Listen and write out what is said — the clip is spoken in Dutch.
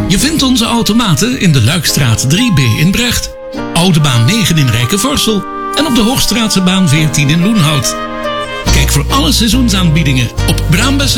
Je vindt onze automaten in de Luikstraat 3B in Brecht, Oude Baan 9 in Rijkenvorsel en op de Hoogstraatse baan 14 in Loenhout. Kijk voor alle seizoensaanbiedingen op Braambes